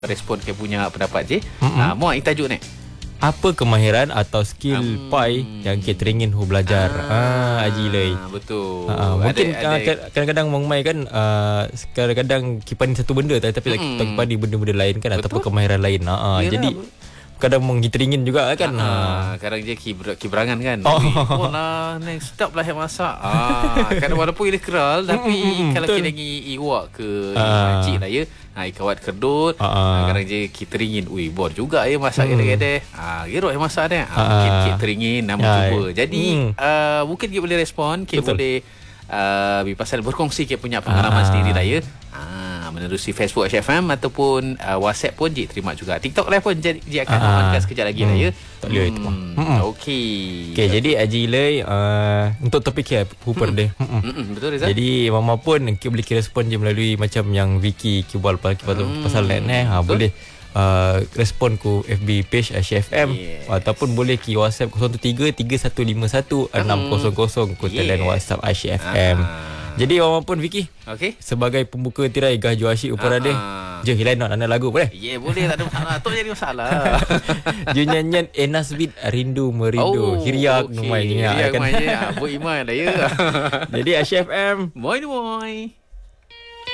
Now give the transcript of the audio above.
respon ke punya pendapat je. Muat tajuk ni. Apa kemahiran atau skill pai yang kita teringin belajar? Haji Lay. Betul. Mungkin kadang-kadang Mang Mai kan kadang-kadang kipani satu benda tapi kita kipani benda-benda lain kan. Betul? Ataupun kemahiran lain. Jadi kadang teringin juga kan. Kadang je kiberangan kan. Lah next stop lah yang masak. Kadang walaupun dia keral tapi kalau kita lagi iwak ke makcik lah ya. Ikawat kerdut. Kadang je kita teringin. Bor juga ya masak kadang-kadang. Gerok yang masak dia. Mungkin kita teringin nama cuba. Jadi mungkin kita boleh respon. Kita boleh pasal berkongsi kita punya pengalaman sendiri lah ya. Menerusi Facebook HFM ataupun WhatsApp pun Cik terima juga. TikTok lah pun Cik akan amankan sekejap lagi lah ya. Tak boleh itu. Okey, jadi Haji Lay untuk topik dia Hooper dia. Betul Rizal. Jadi mama pun kita boleh respon je melalui macam yang Vicky kibal pasal net ni. Boleh respon ku FB page HFM ataupun boleh ki WhatsApp 0331516000 ku dan WhatsApp HFM. Jadi mama pun Vicky sebagai pembuka tirai Gaju Asyik Upara dia je hilang nak lagu boleh? Boleh, tak ada masalah. Tu jadi masalah. Nyanyian Enas Bid Rindu Merindu. Hiriak numai ni kan. Bu Iman dah ya. Jadi HFM. Moi.